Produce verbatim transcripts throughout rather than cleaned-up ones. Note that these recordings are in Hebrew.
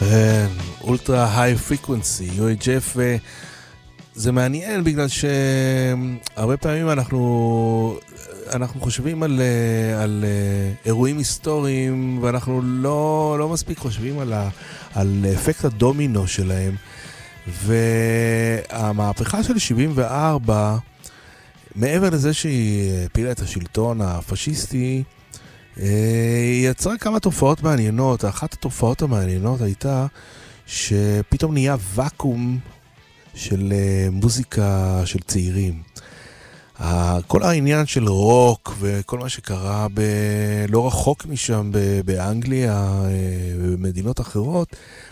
כן, אולטרה היי פריקוונסי, יו אייץ' אף, זה מעניין בגלל שהרבה פעמים אנחנו, אנחנו חושבים על, על אירועים היסטוריים ואנחנו לא, לא מספיק חושבים על, ה, על אפקט הדומינו שלהם. והמהפכה של שבעים וארבע, מעבר לזה שהיא הפילה את השלטון הפשיסטי, היא יצרה כמה תופעות מעניינות. אחת התופעות המעניינות הייתה שפתאום נהיה וקום של מוזיקה של צעירים. כל העניין של רוק וכל מה שקרה ב... לא רחוק משם באנגליה ובמדינות אחרות,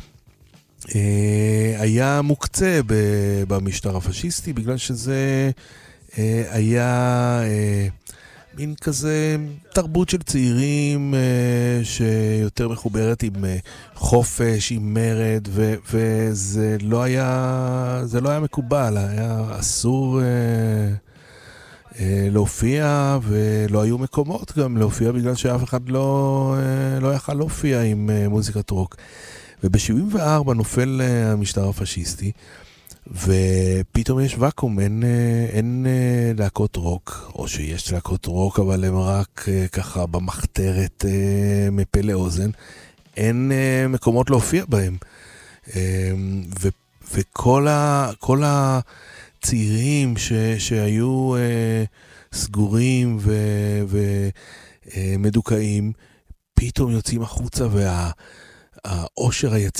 היה מוקצה במשטר הפשיסטי, בגלל שזה היה מין כזה תרבות של צעירים שיותר מחוברת עם חופש, עם מרד, וזה לא היה, זה לא היה מקובל, היה אסור להופיע, ולא היו מקומות גם להופיע, בגלל שאף אחד לא, לא יכל להופיע עם מוזיקת רוק. וב-שבעים וארבע נופל המשטר הפשיסטי, ופתאום יש וקום, אין, אין להקות רוק, או שיש להקות רוק, אבל הם רק ככה במחתרת מפה לאוזן, אין מקומות להופיע בהם. ו, וכל ה, כל הצעירים ש, שהיו סגורים ומדוכאים, פתאום יוצאים החוצה, וה... העושר היציב